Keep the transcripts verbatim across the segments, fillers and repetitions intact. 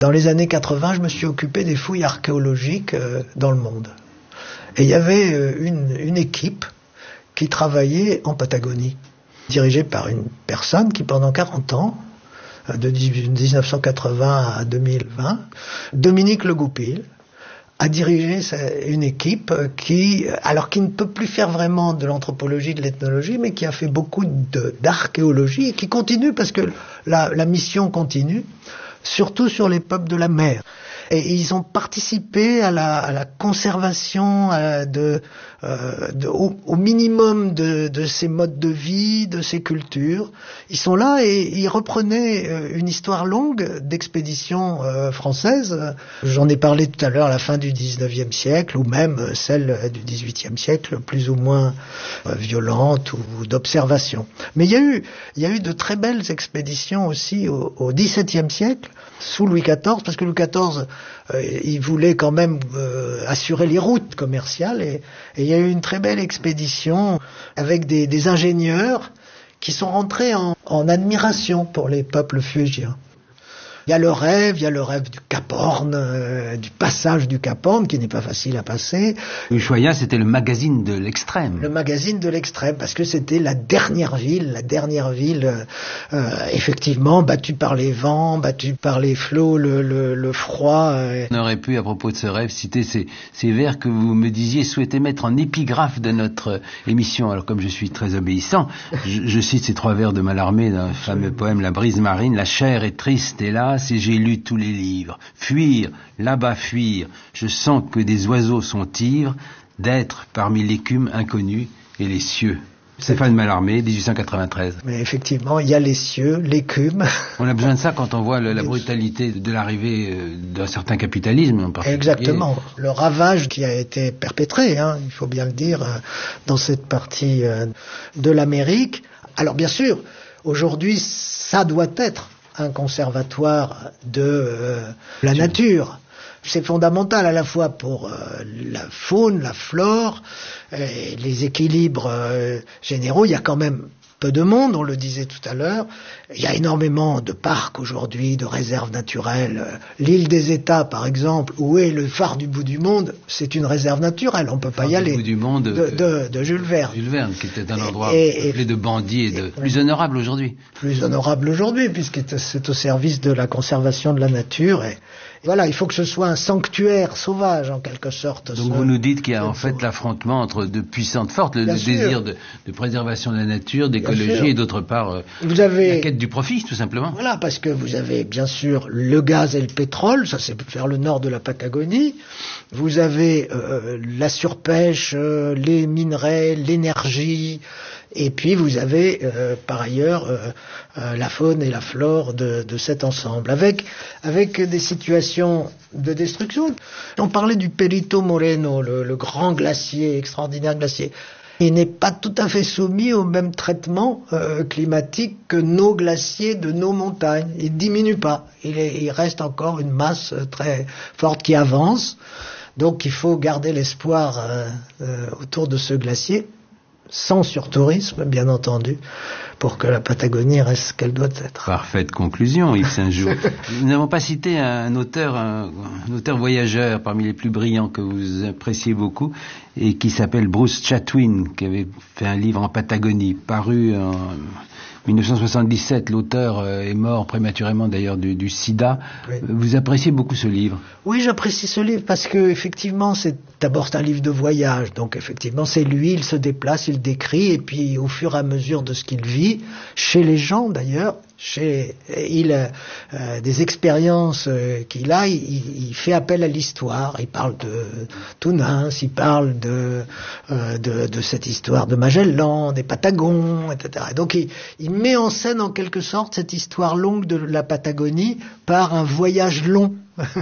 Dans les années quatre-vingts, je me suis occupé des fouilles archéologiques euh, dans le monde. Et il y avait euh, une, une équipe qui travaillait en Patagonie, dirigée par une personne qui, pendant quarante ans, de dix-neuf cent quatre-vingts à deux mille vingt, Dominique Le Goupil, a dirigé une équipe qui, alors qui ne peut plus faire vraiment de l'anthropologie, de l'ethnologie, mais qui a fait beaucoup de, d'archéologie et qui continue parce que la, la mission continue, surtout sur les peuples de la mer. Et ils ont participé à la, à la conservation à de, euh, de, au, au minimum de, de ces modes de vie, de ces cultures. Ils sont là et ils reprenaient une histoire longue d'expéditions euh, françaises. J'en ai parlé tout à l'heure, à la fin du dix-neuvième siècle, ou même celle du dix-huitième siècle, plus ou moins euh, violente ou d'observation. Mais il y a eu, il y a eu de très belles expéditions aussi au, au dix-septième siècle, sous Louis quatorze, parce que Louis quatorze, euh, il voulait quand même euh, assurer les routes commerciales, et, et il y a eu une très belle expédition avec des, des ingénieurs qui sont rentrés en, en admiration pour les peuples fuégiens. Il y a le rêve, il y a le rêve du Cap Horn, euh, du passage du Cap Horn, qui n'est pas facile à passer. Ushuaïa, c'était le magazine de l'extrême. Le magazine de l'extrême, parce que c'était la dernière ville, la dernière ville, euh, effectivement, battue par les vents, battue par les flots, le, le, le froid. Euh. On aurait pu, à propos de ce rêve, citer ces, ces vers que vous me disiez souhaiter mettre en épigraphe de notre émission. Alors, comme je suis très obéissant, je, je cite ces trois vers de Mallarmé dans le fameux poème La brise marine. La chair est triste, hélas, et j'ai lu tous les livres. Fuir, là-bas fuir, je sens que des oiseaux sont ivres d'être parmi l'écume inconnue et les cieux. Stéphane Mallarmé, dix-huit cent quatre-vingt-treize. Mais effectivement, il y a les cieux, l'écume. On a besoin de ça quand on voit le, la brutalité de l'arrivée d'un certain capitalisme en particulier. Exactement. Le ravage qui a été perpétré, hein, il faut bien le dire, dans cette partie de l'Amérique. Alors bien sûr, aujourd'hui, ça doit être un conservatoire de euh, la nature. C'est fondamental à la fois pour euh, la faune, la flore, et les équilibres euh, généraux. Il y a quand même peu de monde, on le disait tout à l'heure. Il y a énormément de parcs aujourd'hui, de réserves naturelles. L'île des États, par exemple, où est le phare du bout du monde, c'est une réserve naturelle, on ne peut pas y aller. Le bout du monde de, de, de Jules Verne. Jules Verne, qui était un endroit et, peuplé de bandits et de... Et, plus honorable aujourd'hui. Plus honorable aujourd'hui, puisque c'est au service de la conservation de la nature. Et voilà, il faut que ce soit un sanctuaire sauvage, en quelque sorte. Donc ce, vous nous dites qu'il y a en fait l'affrontement entre deux puissantes forces, le, le désir de, de préservation de la nature, d'écologie, et d'autre part euh, vous avez, la quête du profit, tout simplement. Voilà, parce que vous avez bien sûr le gaz et le pétrole, ça c'est vers le nord de la Patagonie. Vous avez euh, la surpêche, euh, les minerais, l'énergie, et puis vous avez euh, par ailleurs euh, euh, la faune et la flore de, de cet ensemble, avec avec des situations de destruction. On parlait du Perito Moreno, le, le grand glacier, extraordinaire glacier. Il n'est pas tout à fait soumis au même traitement euh, climatique que nos glaciers de nos montagnes. Il diminue pas. Il, est, il reste encore une masse très forte qui avance. Donc il faut garder l'espoir euh, euh, autour de ce glacier, sans surtourisme, bien entendu, pour que la Patagonie reste ce qu'elle doit être. Parfaite conclusion, Yves Saint-Jour. Nous n'avons pas cité un auteur, un, un auteur voyageur parmi les plus brillants que vous appréciez beaucoup, et qui s'appelle Bruce Chatwin, qui avait fait un livre en Patagonie, paru en dix-neuf cent soixante-dix-sept. L'auteur est mort prématurément d'ailleurs du, du sida. Oui. Vous appréciez beaucoup ce livre? Oui, j'apprécie ce livre parce que effectivement, c'est d'abord c'est un livre de voyage. Donc effectivement, c'est lui, il se déplace, il décrit, et puis au fur et à mesure de ce qu'il vit, chez les gens d'ailleurs, chez il euh, des expériences euh, qu'il a, il, il fait appel à l'histoire. Il parle de Tounins, il parle de, euh, de de cette histoire de Magellan, des Patagons, et cetera. Et donc il, il met en scène en quelque sorte cette histoire longue de la Patagonie par un voyage long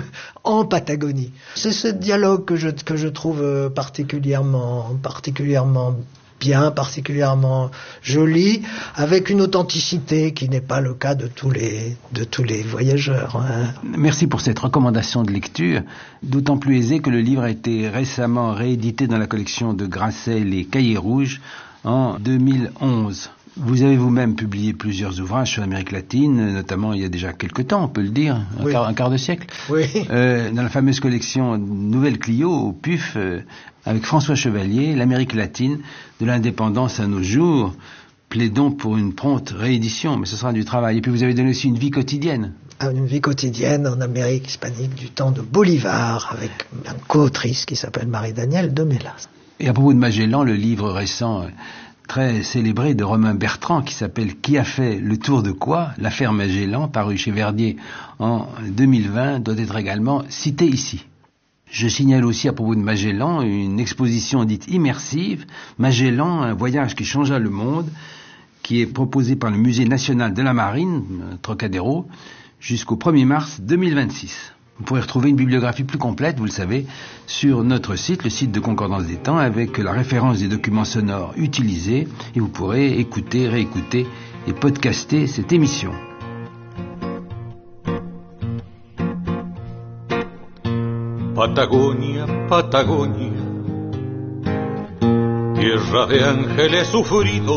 en Patagonie. C'est ce dialogue que je que je trouve particulièrement particulièrement bien, particulièrement joli, avec une authenticité qui n'est pas le cas de tous les de tous les voyageurs. Hein. Merci pour cette recommandation de lecture, d'autant plus aisée que le livre a été récemment réédité dans la collection de Grasset, Les Cahiers Rouges, en deux mille onze. Vous avez vous-même publié plusieurs ouvrages sur l'Amérique latine, notamment il y a déjà quelque temps, on peut le dire, un, oui. quart, un quart de siècle. Oui. Euh, dans la fameuse collection Nouvelle Clio, au P U F, euh, avec François Chevalier, l'Amérique latine, de l'indépendance à nos jours. Plaidons pour une prompte réédition, mais ce sera du travail. Et puis vous avez donné aussi une vie quotidienne. Une vie quotidienne en Amérique hispanique du temps de Bolivar, avec une co-autrice qui s'appelle Marie-Danielle de Mélas. Et à propos de Magellan, le livre récent, très célébré de Romain Bertrand, qui s'appelle « Qui a fait le tour de quoi ? L'affaire Magellan », paru chez Verdier en deux mille vingt, doit être également cité ici. Je signale aussi à propos de Magellan une exposition dite immersive, Magellan, un voyage qui changea le monde, qui est proposée par le Musée national de la Marine, Trocadéro, jusqu'au premier mars deux mille vingt-six. Vous pourrez retrouver une bibliographie plus complète, vous le savez, sur notre site, le site de Concordance des Temps, avec la référence des documents sonores utilisés, et vous pourrez écouter, réécouter et podcaster cette émission. Patagonia, Patagonia, tierra de ángeles sufridos,